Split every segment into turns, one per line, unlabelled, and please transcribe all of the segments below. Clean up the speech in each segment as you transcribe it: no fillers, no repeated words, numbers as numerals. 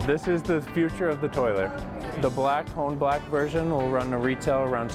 This is the future of the toilet. The black, Hone Black version will run a retail around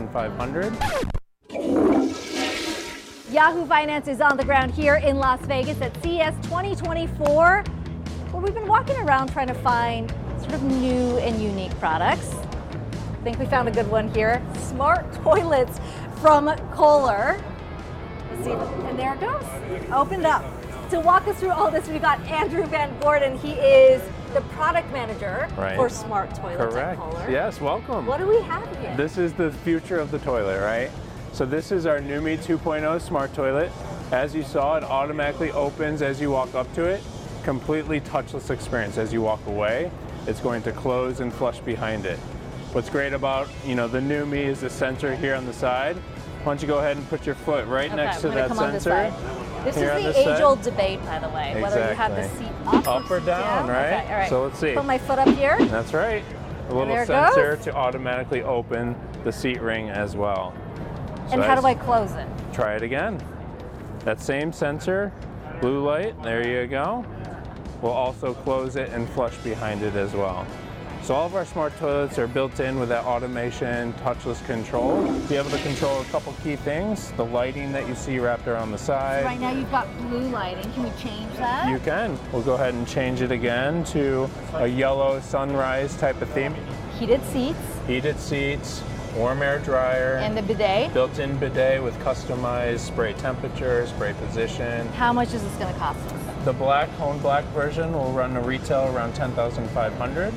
$10,500.
Yahoo Finance is on the ground here in Las Vegas at CES 2024, where we've been walking around trying to find sort of new and unique products. I think we found a good one here. Smart toilets from Kohler. Let's see, and there it goes. Opened up. To walk us through all this, we've got Andrew Van Gordon. He is the product manager for Smart Toilets at Kohler.
Yes, welcome.
What do we have here?
This is the future of the toilet, right? So this is our NuMe 2.0 Smart Toilet. As you saw, it automatically opens as you walk up to it. Completely touchless experience. As you walk away, it's going to close and flush behind it. What's great about, the NuMe is the sensor here on the side. Why don't you go ahead and put your foot right next to that sensor.
This is the age-old debate, by the way, whether you have the seat
up or down, right?
Okay, all right.
So let's see.
Put my foot up here.
That's right. A little sensor to automatically open the seat ring as well. So
and how do I close it?
Try it again. That same sensor, blue light, there you go. We'll also close it and flush behind it as well. So all of our smart toilets are built in with that automation, touchless control. Be able to control a couple key things. The lighting that you see wrapped around the side.
So right now you've got blue lighting. Can we change that?
You can. We'll go ahead and change it again to a yellow sunrise type of theme.
Heated seats.
Heated seats, warm air dryer.
And the bidet.
Built-in bidet with customized spray temperature, spray position.
How much is this going to cost us?
The black, Hone Black version will run a retail around $10,500.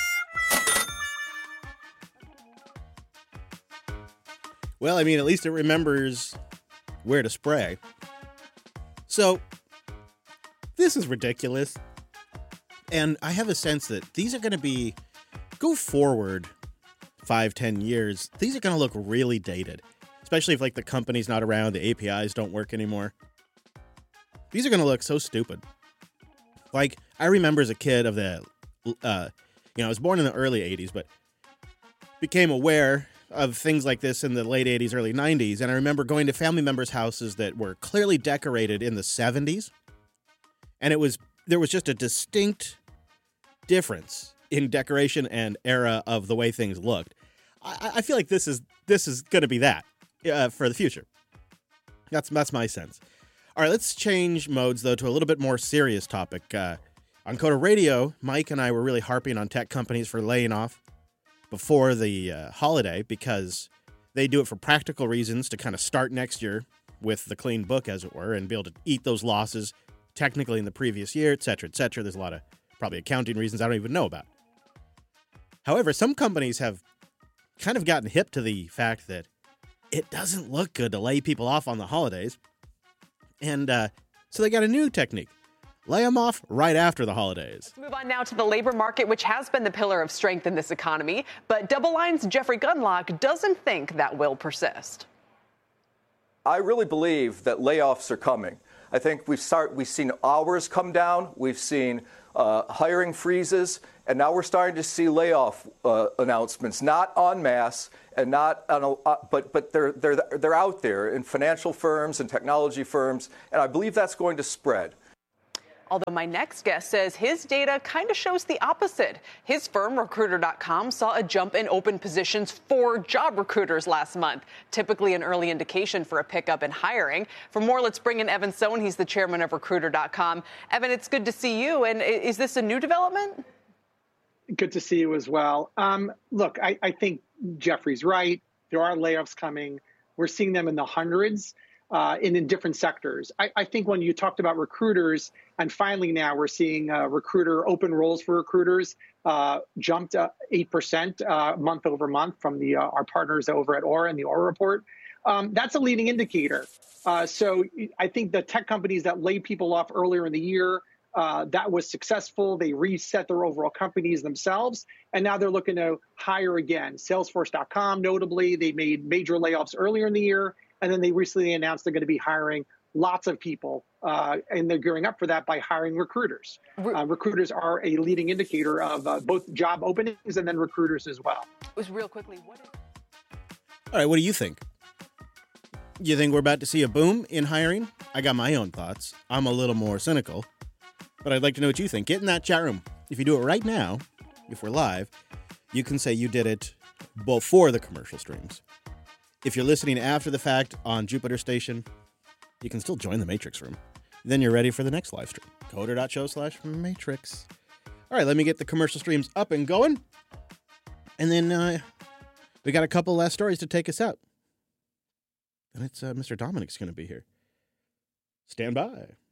Well, I mean, at least it remembers where to spray. So, this is ridiculous. And I have a sense that these are going to go forward 5-10 years, these are going to look really dated. Especially if, the company's not around, the APIs don't work anymore. These are going to look so stupid. I remember as a kid of I was born in the early 80s, but became aware of things like this in the late 80s, early 90s. And I remember going to family members' houses that were clearly decorated in the 70s. And there was just a distinct difference in decoration and era of the way things looked. I feel like this is going to be that for the future. That's my sense. All right, let's change modes, though, to a little bit more serious topic. On Coda Radio, Mike and I were really harping on tech companies for laying off before the holiday because they do it for practical reasons to kind of start next year with the clean book, as it were, and be able to eat those losses technically in the previous year, et cetera, et cetera. There's a lot of probably accounting reasons I don't even know about. However, some companies have kind of gotten hip to the fact that it doesn't look good to lay people off on the holidays. And so they got a new technique. Lay them off right after the holidays.
Let's move on now to the labor market, which has been the pillar of strength in this economy. But Double Line's Jeffrey Gundlach doesn't think that will persist.
I really believe that layoffs are coming. I think we've seen hours come down. We've seen hiring freezes. And now we're starting to see layoff announcements, not en masse and not on but they're out there in financial firms and technology firms. And I believe that's going to spread.
Although my next guest says his data kind of shows the opposite. His firm, Recruiter.com, saw a jump in open positions for job recruiters last month, typically an early indication for a pickup in hiring. For more, let's bring in Evan Sohn. He's the chairman of Recruiter.com. Evan, it's good to see you. And is this a new development?
Good to see you as well. Look, I think Jeffrey's right. There are layoffs coming. We're seeing them in the hundreds. In different sectors. I think when you talked about recruiters, and finally now we're seeing recruiter open roles for recruiters jumped 8% month over month from our partners over at Aura and the Aura report. That's a leading indicator. So I think the tech companies that laid people off earlier in the year, that was successful. They reset their overall companies themselves, and now they're looking to hire again. Salesforce.com, notably, they made major layoffs earlier in the year. And then they recently announced they're going to be hiring lots of people, and they're gearing up for that by hiring recruiters. Recruiters are a leading indicator of both job openings and then recruiters as well.
Real quickly,
all right, what do you think? You think we're about to see a boom in hiring? I got my own thoughts. I'm a little more cynical, but I'd like to know what you think. Get in that chat room. if you do it right now, if we're live, you can say you did it before the commercial streams. If you're listening after the fact on Jupiter Station, you can still join the Matrix room. Then you're ready for the next live stream. Coder.show/Matrix. All right, let me get the commercial streams up and going. And then we got a couple last stories to take us out. And it's Mr. Dominic's going to be here. Stand by.